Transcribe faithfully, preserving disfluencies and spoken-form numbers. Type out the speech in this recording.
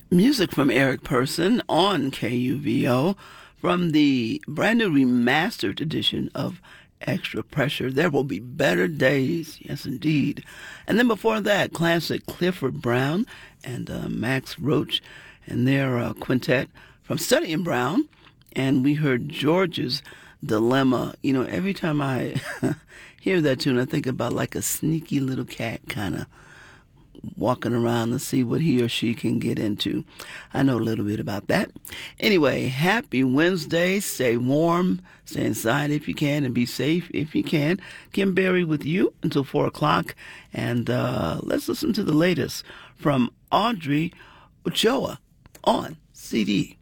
Music from Eric Person on K U V O from the brand new remastered edition of Extra Pressure. There will be better days. Yes, indeed. And then before that, classic Clifford Brown and uh, Max Roach and their uh, quintet from Study and Brown. And we heard George's Dilemma. You know, every time I hear that tune, I think about like a sneaky little cat kind of walking around to see what he or she can get into. I know a little bit about that. Anyway, happy Wednesday. Stay warm. Stay inside if you can and be safe if you can. Kim Berry with you until four o'clock. And uh, let's listen to the latest from Audrey Ochoa on C D.